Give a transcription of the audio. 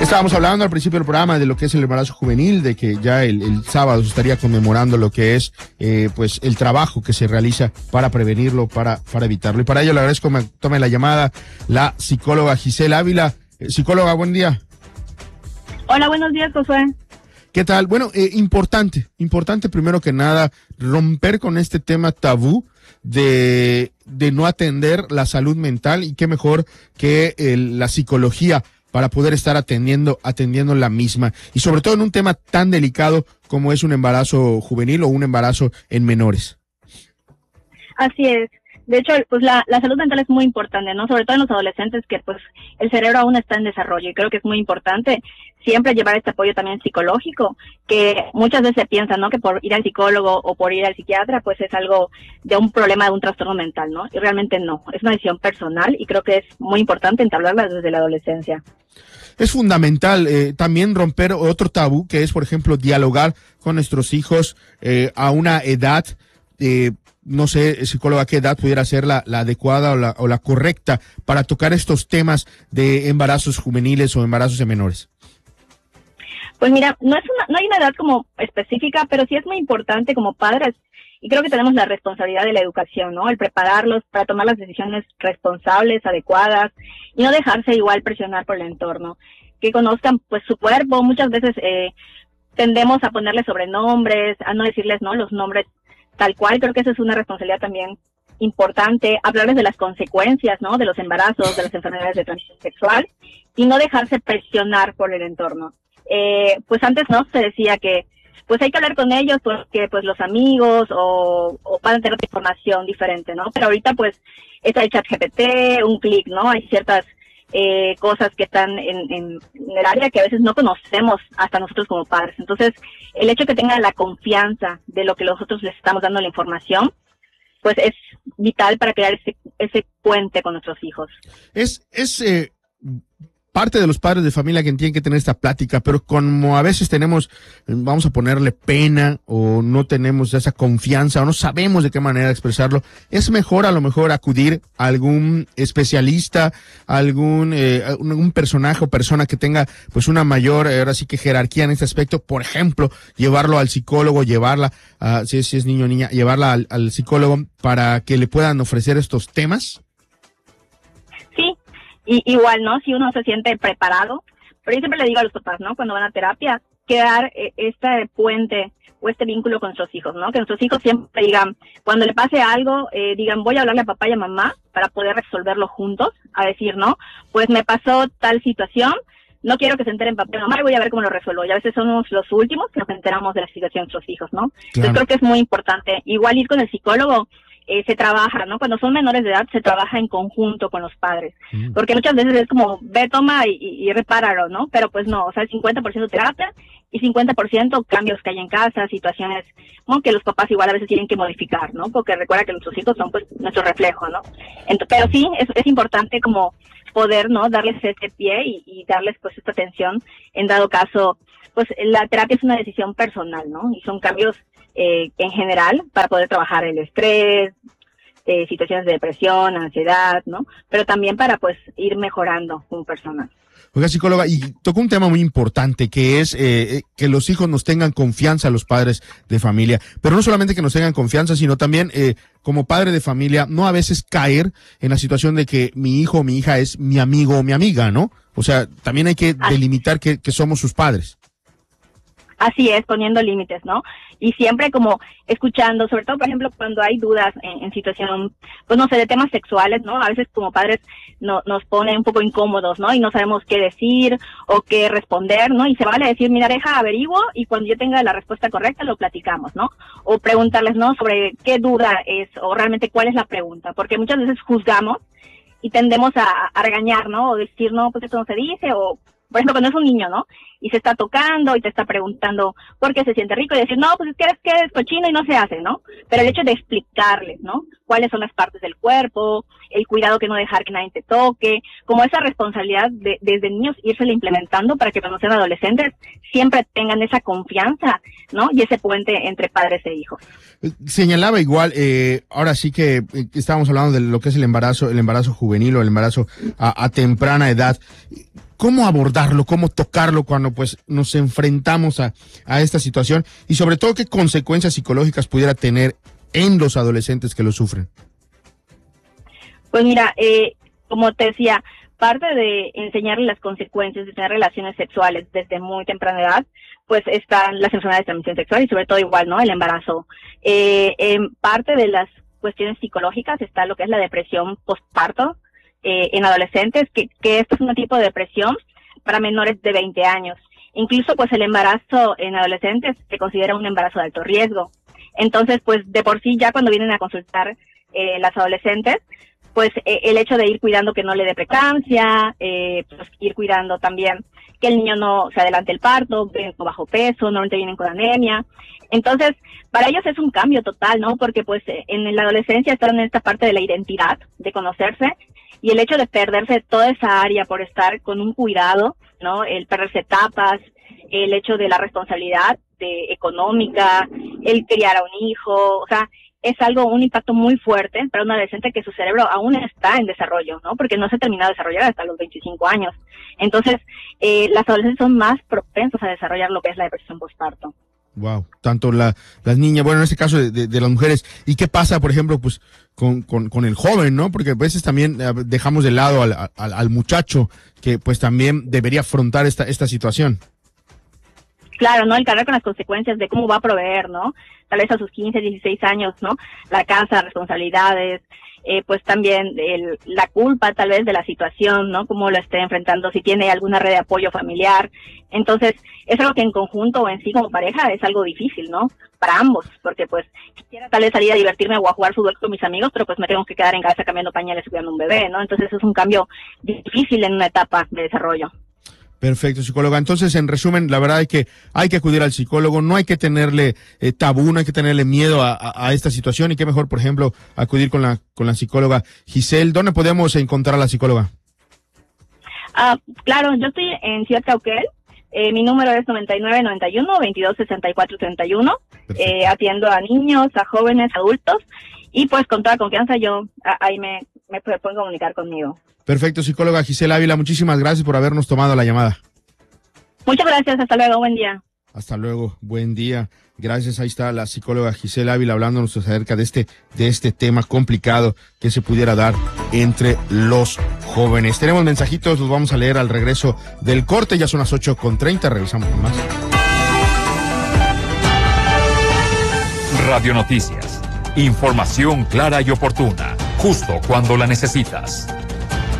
Estábamos hablando al principio del programa de lo que es el embarazo juvenil, de que ya el sábado se estaría conmemorando lo que es pues el trabajo que se realiza para prevenirlo, para evitarlo. Y para ello le agradezco que me tome la llamada la psicóloga Giselle Ávila. Psicóloga, buen día. Hola, buenos días, Josué. ¿Qué tal? Bueno, importante primero que nada romper con este tema tabú de no atender la salud mental, y qué mejor que la psicología para poder estar atendiendo la misma, y sobre todo en un tema tan delicado como es un embarazo juvenil o un embarazo en menores. Así es. De hecho, pues la salud mental es muy importante, ¿no? Sobre todo en los adolescentes, que pues el cerebro aún está en desarrollo, y creo que es muy importante siempre llevar este apoyo también psicológico, que muchas veces se piensa, ¿no?, que por ir al psicólogo o por ir al psiquiatra pues es algo de un problema, de un trastorno mental, ¿no? Y realmente no, es una decisión personal, y creo que es muy importante entablarla desde la adolescencia. Es fundamental también romper otro tabú, que es, por ejemplo, dialogar con nuestros hijos a una edad, no sé, psicóloga, qué edad pudiera ser la adecuada o la correcta para tocar estos temas de embarazos juveniles o embarazos de menores. Pues mira, no hay una edad como específica, pero sí es muy importante como padres, y creo que tenemos la responsabilidad de la educación, ¿no? El prepararlos para tomar las decisiones responsables, adecuadas, y no dejarse igual presionar por el entorno. Que conozcan pues su cuerpo. Muchas veces tendemos a ponerles sobrenombres, a no decirles, ¿no?, los nombres tal cual. Creo que esa es una responsabilidad también importante, hablarles de las consecuencias, ¿no?, de los embarazos, de las enfermedades de transmisión sexual, y no dejarse presionar por el entorno. Pues antes, ¿no?, se decía que pues hay que hablar con ellos porque pues los amigos o van a tener otra información diferente, ¿no? Pero ahorita pues está el ChatGPT, un clic, ¿no? Hay ciertas cosas que están en el área que a veces no conocemos hasta nosotros como padres. Entonces, el hecho de que tengan la confianza de lo que nosotros les estamos dando la información, pues es vital para crear ese puente con nuestros hijos. Es parte de los padres de familia que tienen que tener esta plática, pero como a veces tenemos, vamos a ponerle pena, o no tenemos esa confianza, o no sabemos de qué manera expresarlo, es mejor a lo mejor acudir a algún especialista, algún personaje o persona que tenga pues una mayor, ahora sí que jerarquía en este aspecto. Por ejemplo, llevarlo al psicólogo, llevarla, si es niño o niña, llevarla al psicólogo para que le puedan ofrecer estos temas. Y igual, ¿no?, si uno se siente preparado, pero yo siempre le digo a los papás, ¿no?, cuando van a terapia, crear este puente o este vínculo con nuestros hijos, ¿no?, que nuestros hijos siempre digan, cuando le pase algo, digan, voy a hablarle a papá y a mamá para poder resolverlo juntos, a decir, ¿no?, pues me pasó tal situación, no quiero que se enteren papá y mamá, y voy a ver cómo lo resuelvo. Y a veces somos los últimos que nos enteramos de la situación de nuestros hijos, ¿no? Claro. Entonces creo que es muy importante. Igual ir con el psicólogo, se trabaja, ¿no? Cuando son menores de edad, se trabaja en conjunto con los padres. Porque muchas veces es como, ve, toma y repáralo, ¿no? Pero pues no, o sea, 50% terapia y 50% cambios que hay en casa, situaciones, ¿no?, que los papás igual a veces tienen que modificar, ¿no? Porque recuerda que nuestros hijos son pues nuestro reflejo, ¿no? Pero sí, es importante como poder, ¿no?, darles ese pie y darles pues esta atención. En dado caso, pues la terapia es una decisión personal, ¿no? Y son cambios en general para poder trabajar el estrés, situaciones de depresión, ansiedad, ¿no? Pero también para pues ir mejorando como persona. Oiga, psicóloga, y tocó un tema muy importante, que es que los hijos nos tengan confianza, los padres de familia. Pero no solamente que nos tengan confianza, sino también como padre de familia, no a veces caer en la situación de que mi hijo o mi hija es mi amigo o mi amiga, ¿no? O sea, también hay que delimitar que somos sus padres. Así es, poniendo límites, ¿no? Y siempre como escuchando, sobre todo, por ejemplo, cuando hay dudas en situación, pues no sé, de temas sexuales, ¿no? A veces como padres nos pone un poco incómodos, ¿no? Y no sabemos qué decir o qué responder, ¿no? Y se vale decir, mira, deja, averiguo, y cuando yo tenga la respuesta correcta lo platicamos, ¿no? O preguntarles, ¿no?, sobre qué duda es o realmente cuál es la pregunta, porque muchas veces juzgamos y tendemos a regañar, ¿no? O decir, no, pues esto no se dice, o por ejemplo, cuando es un niño, ¿no?, y se está tocando y te está preguntando por qué se siente rico, y decir, no, pues es que eres cochino y no se hace, ¿no? Pero el hecho de explicarles, ¿no?, cuáles son las partes del cuerpo, el cuidado que no dejar que nadie te toque, como esa responsabilidad de desde niños írsela implementando para que cuando sean adolescentes siempre tengan esa confianza, ¿no?, y ese puente entre padres e hijos. Señalaba igual, ahora sí que estábamos hablando de lo que es el embarazo juvenil o el embarazo a temprana edad. cómo abordarlo, cómo tocarlo cuando pues nos enfrentamos a esta situación y sobre todo qué consecuencias psicológicas pudiera tener en los adolescentes que lo sufren. Pues mira, como te decía, parte de enseñarle las consecuencias de tener relaciones sexuales desde muy temprana edad, pues están las enfermedades de transmisión sexual y sobre todo igual, ¿no? El embarazo. En parte de las cuestiones psicológicas está lo que es la depresión postparto en adolescentes, que esto es un tipo de depresión para menores de 20 años. Incluso pues el embarazo en adolescentes se considera un embarazo de alto riesgo. Entonces pues de por sí ya cuando vienen a consultar las adolescentes, pues el hecho de ir cuidando que no le dé preeclampsia, pues ir cuidando también que el niño no se adelante el parto, vienen con bajo peso, normalmente vienen con anemia. Entonces, para ellos es un cambio total, ¿no? Porque pues en la adolescencia están en esta parte de la identidad, de conocerse, y el hecho de perderse toda esa área por estar con un cuidado, ¿no? El perderse etapas, el hecho de la responsabilidad económica, el criar a un hijo, o sea, es un impacto muy fuerte para un adolescente que su cerebro aún está en desarrollo, ¿no? Porque no se ha terminado de desarrollar hasta los 25 años. Entonces, las adolescentes son más propensos a desarrollar lo que es la depresión postparto. Wow, tanto las niñas, bueno, en este caso de las mujeres. ¿Y qué pasa, por ejemplo, pues con el joven, ¿no? Porque a veces también dejamos de lado al muchacho que pues también debería afrontar esta situación. Claro, ¿no? El cargar con las consecuencias de cómo va a proveer, ¿no? Tal vez a sus 15, 16 años, ¿no? La casa, responsabilidades, pues también la culpa tal vez de la situación, ¿no? Cómo lo esté enfrentando, si tiene alguna red de apoyo familiar. Entonces, es algo que en conjunto o en sí como pareja es algo difícil, ¿no? Para ambos, porque pues quisiera tal vez salir a divertirme o a jugar fútbol con mis amigos, pero pues me tengo que quedar en casa cambiando pañales y cuidando un bebé, ¿no? Entonces es un cambio difícil en una etapa de desarrollo. Perfecto, psicóloga. Entonces, en resumen, la verdad es que hay que acudir al psicólogo, no hay que tenerle tabú, no hay que tenerle miedo a esta situación, y qué mejor, por ejemplo, acudir con la psicóloga Giselle. ¿Dónde podemos encontrar a la psicóloga? Claro, yo estoy en Ciudad Cauquel. Mi número es 9991-226431. Atiendo a niños, a jóvenes, adultos, y pues con toda confianza yo ahí me pueden comunicar conmigo. Perfecto, psicóloga Giselle Ávila, muchísimas gracias por habernos tomado la llamada. Muchas gracias, hasta luego, buen día. Hasta luego, buen día. Gracias, ahí está la psicóloga Giselle Ávila hablándonos acerca de este tema complicado que se pudiera dar entre los jóvenes. Tenemos mensajitos, los vamos a leer al regreso del corte, ya son las 8:30, regresamos con más. Radio Noticias, información clara y oportuna, justo cuando la necesitas.